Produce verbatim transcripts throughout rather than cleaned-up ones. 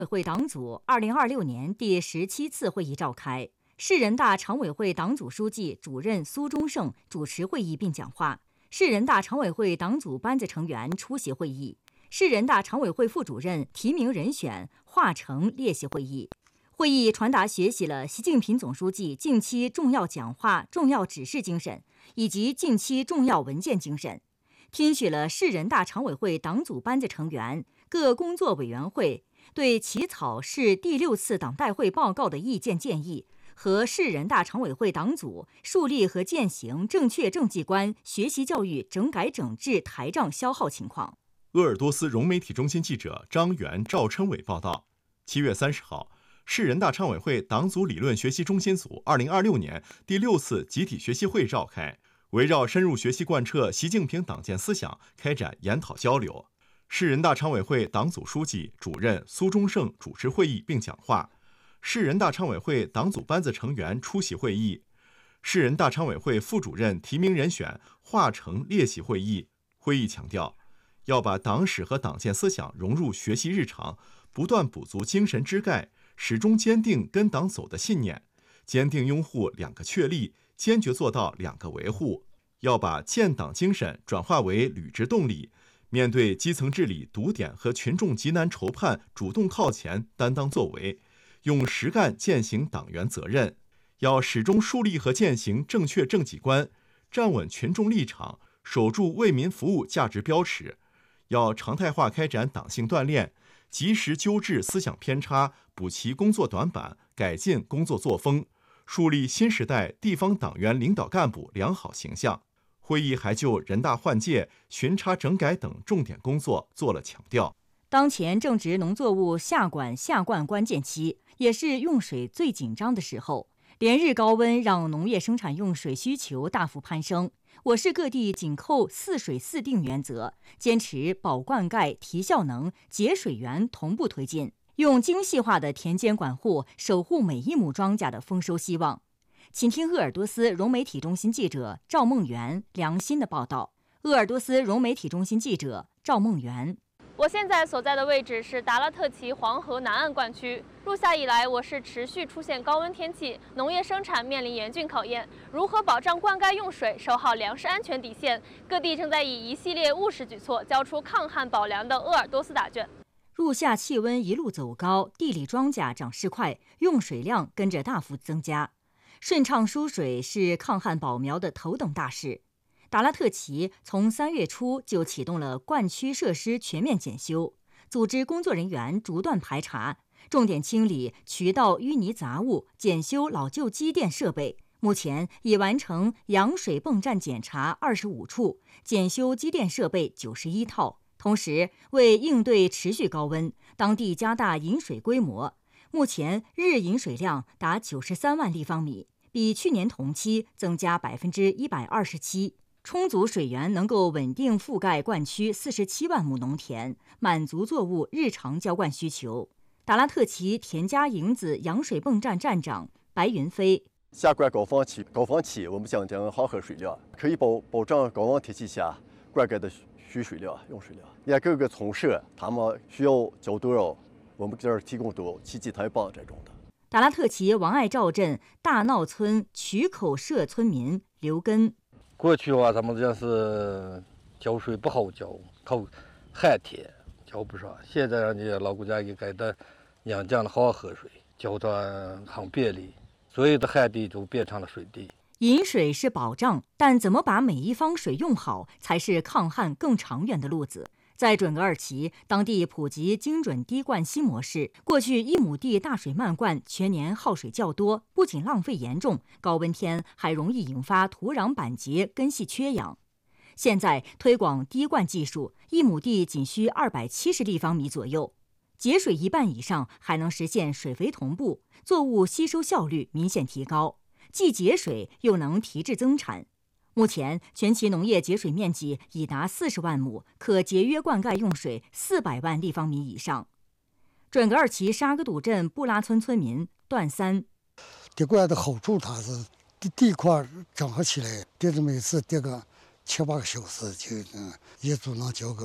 会党组二零二六年第十七次会议召开，市人大常委会党组书记、主任苏忠胜主持会议并讲话，市人大常委会党组班子成员出席会议，市人大常委会副主任提名人选划成列席会议。会议传达学习了习近平总书记近期重要讲话、重要指示精神以及近期重要文件精神，听取了市人大常委会党组班子成员、各工作委员会对起草市第六次党代会报告的意见建议和市人大常委会党组树立和践行正确政绩观学习教育整改整治台账消耗情况。 鄂尔多斯融媒体中心记者张元、赵琛伟报道，七月三十号，市人大常委会党组理论学习中心组二零二六年第六次集体学习会召开，围绕深入学习贯彻习近平党建思想开展研讨交流。市人大常委会党组书记、主任苏忠胜主持会议并讲话，市人大常委会党组班子成员出席会议，市人大常委会副主任提名人选划成列席会议。会议强调，要把党史和党建思想融入学习日常，不断补足精神支盖，始终坚定跟党走的信念，坚定拥护两个确立，坚决做到两个维护。要把建党精神转化为履职动力，面对基层治理堵点和群众急难愁盼，主动靠前，担当作为，用实干践行党员责任。要始终树立和践行正确政绩观，站稳群众立场，守住为民服务价值标尺。要常态化开展党性锻炼，及时纠治思想偏差，补齐工作短板，改进工作作风，树立新时代地方党员领导干部良好形象。会议还就人大换届、巡查整改等重点工作做了强调。 当前正值农作物下管下灌关键期，也是用水最紧张的时候。连日高温让农业生产用水需求大幅攀升，我市各地紧扣四水四定原则，坚持保灌溉、提效能、节水源同步推进，用精细化的田间管护守护每一亩庄稼的丰收希望。请听鄂尔多斯融媒体中心记者赵梦媛、梁鑫的报道。鄂尔多斯融媒体中心记者赵梦媛。 我现在所在的位置是达拉特旗黄河南岸灌区。入夏以来，我市持续出现高温天气，农业生产面临严峻考验。如何保障灌溉用水，守好粮食安全底线？各地正在以一系列务实举措交出抗旱保粮的鄂尔多斯答卷。 入夏气温一路走高，地里庄稼长势快，用水量跟着大幅增加。顺畅输水是抗旱保苗的头等大事。达拉特旗从三月初就启动了灌区设施全面检修，组织工作人员逐段排查，重点清理渠道淤泥杂物，检修老旧机电设备。目前已完成扬水泵站检查二十五处，检修机电设备九十一套。同时，为应对持续高温，当地加大引水规模，目前日引水量达九十三万立方米，比去年同期增加百分之一百二十七。充足水源能够稳定覆盖灌区四十七万亩农田，满足作物日常浇灌需求。达拉特旗田家营子扬水泵站站长白云飞： 下灌高峰期，高峰期我们讲讲好喝水量，可以保保障高温天气下灌溉的需水量、用水量。你看各个村社，他们需要浇多少，我们这儿提供多少，七几台泵这种的。 达拉特旗王爱赵镇大闹村渠口社村民刘根。 过去啊，咱们这是浇水不好浇，靠旱天浇不上。现在人家老国家给改的养降了好喝水，浇的很便利，所有的旱地都变成了水地。 饮水是保障，但怎么把每一方水用好，才是抗旱更长远的路子。在准噶尔旗，当地普及精准滴灌新模式。过去一亩地大水漫灌，全年耗水较多，不仅浪费严重，高温天还容易引发土壤板结、根系缺氧。现在推广滴灌技术，一亩地仅需二百七十立方米左右，节水一半以上，还能实现水肥同步，作物吸收效率明显提高，既节水又能提质增产。目前，全旗农业节水面积已达四十万亩，可节约灌溉用水四百万立方米以上。准噶尔旗沙格堵镇布拉村村民段三： 滴灌的好处，它是地地块整合起来，滴着每次滴个七八个小时就嗯，一组能浇个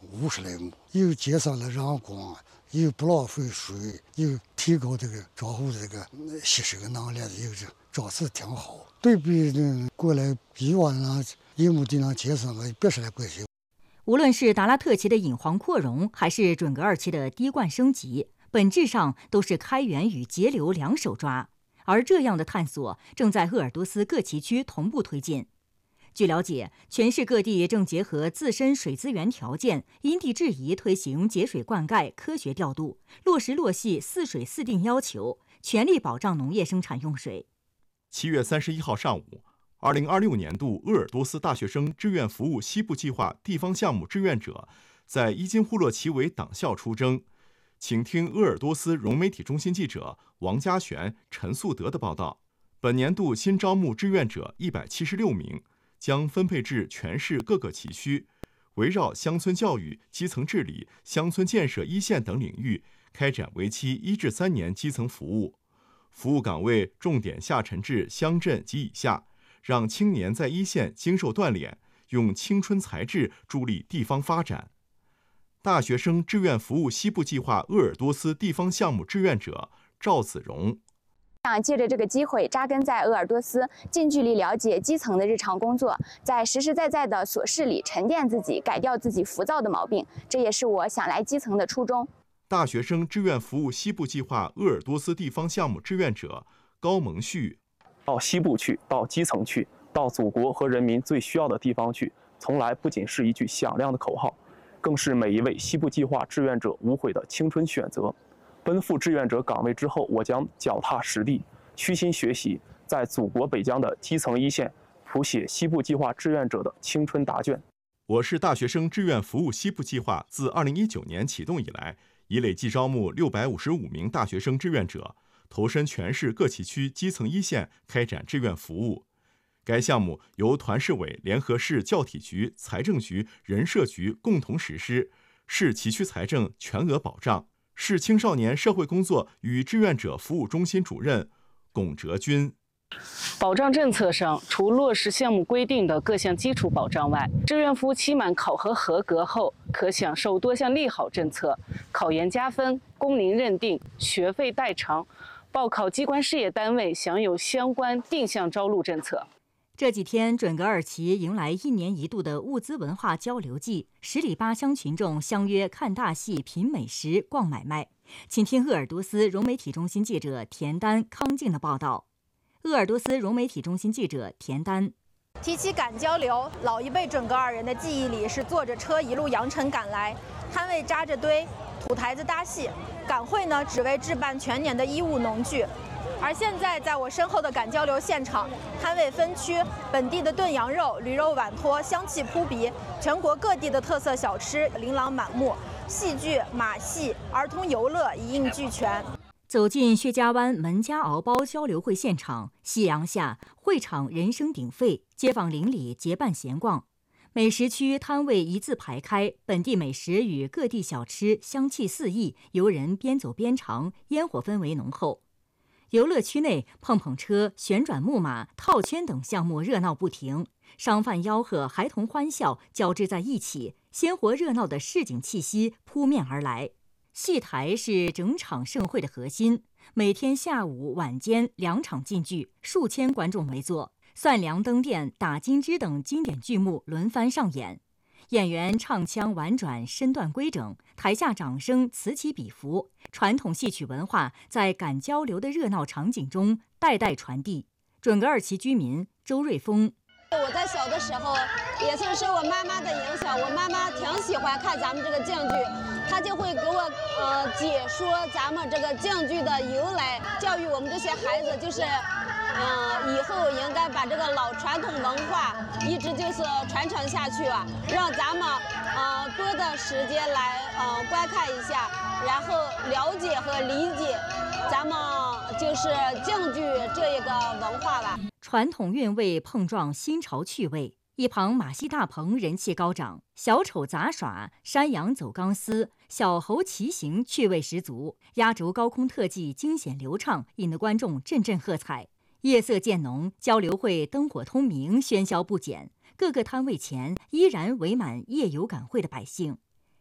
五十来亩，又减少了阳光，又不浪费水，又提高这个庄户这个吸收能力，又是长势挺好。对比过来以往呢，一亩地能节省个八十来块钱。 无论是达拉特旗的引黄扩容，还是准格尔旗的滴灌升级，本质上都是开源与节流两手抓。而这样的探索正在鄂尔多斯各旗区同步推进。据了解，全市各地正结合自身水资源条件，因地制宜推行节水灌溉科学调度，落实落细四水四定要求，全力保障农业生产用水。 七月三十一号上午，二零二六年度鄂尔多斯大学生志愿服务西部计划地方项目志愿者在伊金呼洛旗委党校出征。请听鄂尔多斯融媒体中心记者王家璇、陈素德的报道。本年度新招募志愿者一百七十六名，将分配至全市各个旗区，围绕乡村教育、基层治理、乡村建设一线等领域，开展为期一至三年基层服务。服务岗位重点下沉至乡镇及以下，让青年在一线经受锻炼，用青春才智助力地方发展。大学生志愿服务西部计划鄂尔多斯地方项目志愿者赵子荣。 想借着这个机会扎根在鄂尔多斯，近距离了解基层的日常工作，在实实在在的琐事里沉淀自己，改掉自己浮躁的毛病，这也是我想来基层的初衷。 大学生志愿服务西部计划鄂尔多斯地方项目志愿者高蒙旭。 到西部去，到基层去，到祖国和人民最需要的地方去，从来不仅是一句响亮的口号，更是每一位西部计划志愿者无悔的青春选择。奔赴志愿者岗位之后，我将脚踏实地，虚心学习，在祖国北疆的基层一线谱写西部计划志愿者的青春答卷。 我市大学生志愿服务西部计划自二零一九年启动以来，已累计招募六百五十五名大学生志愿者，投身全市各旗区基层一线开展志愿服务。该项目由团市委联合市教体局、财政局、人社局共同实施，市旗区财政全额保障。市青少年社会工作与志愿者服务中心主任龚哲军。 保障政策上，除落实项目规定的各项基础保障外，志愿服务期满考核合格后，可享受多项利好政策，考研加分、工龄认定、学费代偿，报考机关事业单位享有相关定向招录政策。 这几天，准格尔旗迎来一年一度的物资文化交流季，十里八乡群众相约看大戏、品美食、逛买卖。请听鄂尔多斯融媒体中心记者田丹、康静的报道。鄂尔多斯融媒体中心记者田丹。 提起赶交流，老一辈准格尔人的记忆里是坐着车一路扬尘赶来，摊位扎着堆，土台子搭戏，赶会呢只为置办全年的衣物农具。而现在，在我身后的赶交流现场，摊位分区，本地的炖羊肉、驴肉碗托香气扑鼻，全国各地的特色小吃琳琅满目，戏剧、马戏、儿童游乐一应俱全。 走进薛家湾门家熬包交流会现场，夕阳下，会场人声鼎沸，街坊邻里结伴闲逛。美食区摊位一字排开，本地美食与各地小吃香气四溢，游人边走边尝，烟火氛围浓厚。游乐区内，碰碰车、旋转木马、套圈等项目热闹不停，商贩吆喝，孩童欢笑交织在一起，鲜活热闹的市井气息扑面而来。戏台是整场盛会的核心，每天下午、晚间两场竞剧，数千观众围坐，算粮灯店、打金枝等经典剧目轮番上演。演员唱腔婉转，身段规整，台下掌声此起彼伏，传统戏曲文化在赶交流的热闹场景中代代传递。准格尔旗居民周瑞峰。 我在小的时候也是受我妈妈的影响，我妈妈挺喜欢看咱们这个京剧，她就会给我呃解说咱们这个京剧的由来，教育我们这些孩子，就是嗯、呃、以后应该把这个老传统文化一直就是传承下去啊，让咱们呃多的时间来呃观看一下，然后了解和理解咱们就是京剧这一个文化吧。 传统韵味碰撞新潮趣味，一旁马戏大棚人气高涨，小丑杂耍、山羊走钢丝、小猴骑行趣味十足，压轴高空特技惊险流畅，引得观众阵阵喝彩。夜色渐浓，交流会灯火通明，喧嚣不减，各个摊位前依然围满夜游赶会的百姓。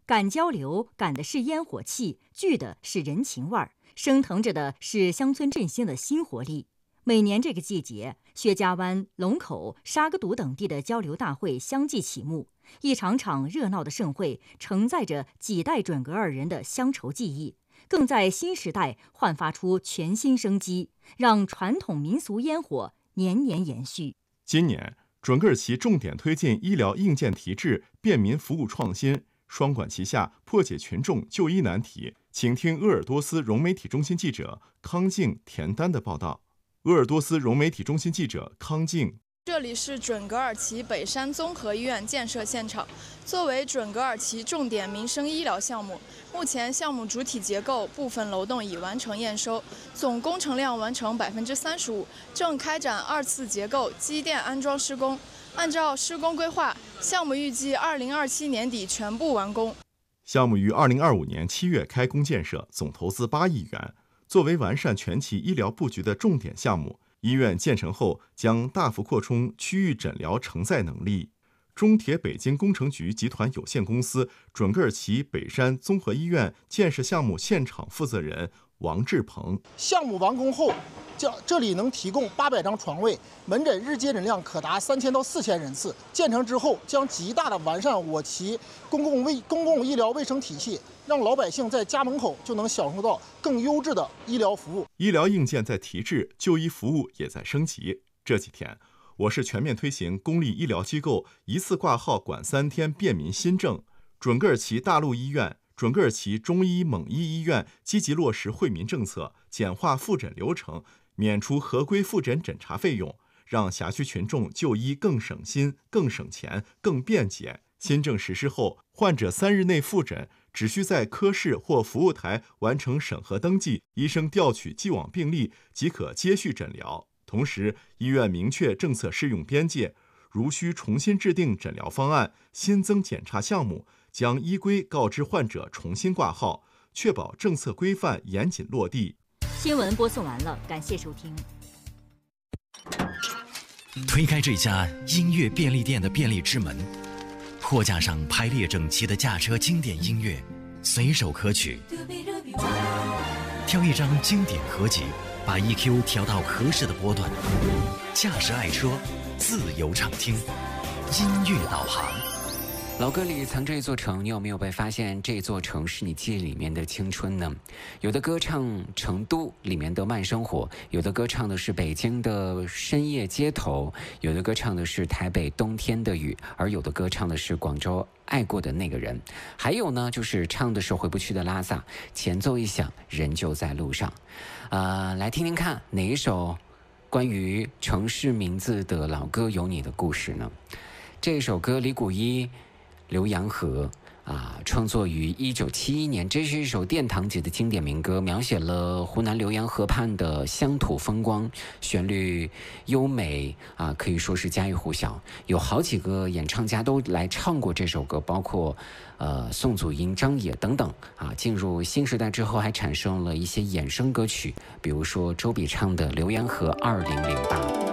赶交流赶的是烟火气，聚的是人情味儿，升腾着的是乡村振兴的新活力。每年这个季节，薛家湾、龙口、沙格堵等地的交流大会相继启幕，一场场热闹的盛会承载着几代准噶尔人的乡愁记忆，更在新时代焕发出全新生机，让传统民俗烟火年年延续。 今年，准噶尔旗重点推进医疗硬件提质、便民服务创新，双管齐下，破解群众就医难题。请听鄂尔多斯融媒体中心记者康静、田丹的报道。鄂尔多斯融媒体中心记者康静。 这里是准噶尔旗北山综合医院建设现场，作为准噶尔旗重点民生医疗项目，目前项目主体结构部分楼栋已完成验收，总工程量完成百分之三十五，正开展二次结构机电安装施工。按照施工规划，项目预计二零二七年底全部完工。 项目于二零二五年七月开工建设，总投资八亿元。作为完善全旗医疗布局的重点项目，医院建成后将大幅扩充区域诊疗承载能力。中铁北京工程局集团有限公司准噶尔旗北山综合医院建设项目现场负责人王志鹏： 项目完工后，这里能提供八百张床位，门诊日接诊量可达三千到四千人次。建成之后，将极大的完善我旗公共卫公共医疗卫生体系，让老百姓在家门口就能享受到更优质的医疗服务。 医疗硬件在提质，就医服务也在升级。这几天，我市全面推行公立医疗机构一次挂号管三天便民新政，准噶尔旗大陆医院、准噶尔旗中医蒙医医院积极落实惠民政策，简化复诊流程，免除合规复诊诊查费用，让辖区群众就医更省心、更省钱、更便捷。新政实施后，患者三日内复诊，只需在科室或服务台完成审核登记，医生调取既往病历即可接续诊疗。同时，医院明确政策适用边界，如需重新制定诊疗方案、新增检查项目，将依规告知患者重新挂号，确保政策规范严谨落地。 新闻播送完了，感谢收听。 推开这家音乐便利店的便利之门，货架上排列整齐的驾车经典音乐，随手可取。挑一张经典合集，把 E Q 调到合适的波段，驾驶爱车，自由畅听，音乐导航。 老歌里藏着一座城，你有没有被发现这座城是你记忆里面的青春呢？有的歌唱成都里面的慢生活，有的歌唱的是北京的深夜街头，有的歌唱的是台北冬天的雨，而有的歌唱的是广州爱过的那个人，还有呢就是唱的是回不去的拉萨，前奏一响，人就在路上。呃，来听听看哪一首关于城市名字的老歌有你的故事呢？这首歌李谷一浏阳河啊，创作于一九七一年，这是一首殿堂级的经典民歌，描写了湖南浏阳河畔的乡土风光，旋律优美啊，可以说是家喻户晓。有好几个演唱家都来唱过这首歌，包括呃宋祖英、张也等等啊。进入新时代之后，还产生了一些衍生歌曲，比如说周笔畅的《浏阳河二零零八》。